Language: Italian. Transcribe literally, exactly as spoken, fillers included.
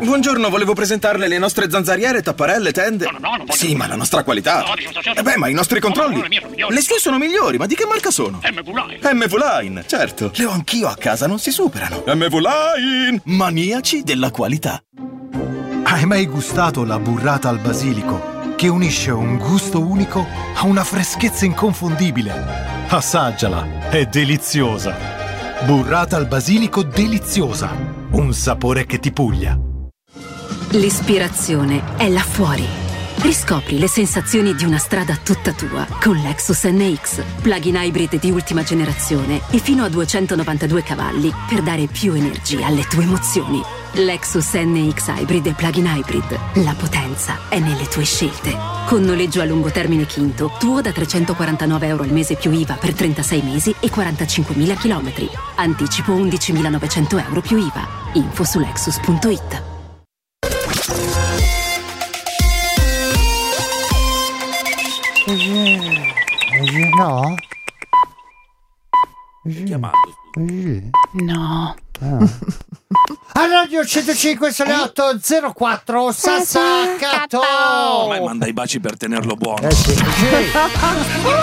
Buongiorno, volevo presentarle le nostre zanzariere, tapparelle, tende. No, no, no, non voglio. Sì, ma la nostra qualità. No, dice, certo. Eh beh, ma i nostri controlli. No, no, le mie sono migliori. Le sue sono migliori, ma di che marca sono? M V Line. M V Line, certo. Le ho anch'io a casa, non si superano. M V Line, maniaci della qualità. Hai mai gustato la burrata al basilico, che unisce un gusto unico a una freschezza inconfondibile? Assaggiala, è deliziosa. Burrata al basilico deliziosa, un sapore che ti puglia. L'ispirazione è là fuori. Riscopri le sensazioni di una strada tutta tua con Lexus N X, plug-in hybrid di ultima generazione e fino a duecentonovantadue cavalli per dare più energia alle tue emozioni. Lexus N X Hybrid e plug-in hybrid. La potenza è nelle tue scelte. Con noleggio a lungo termine Quinto, tuo da trecentoquarantanove euro al mese più I V A per trentasei mesi e quarantacinquemila chilometri. Anticipo undicimilanovecento euro più I V A. Info su lexus punto it. No? Chiamato. No. A Radio centocinque sono otto zero quattro Sassacato. Ma manda i baci per tenerlo buono. Eh sì, sì.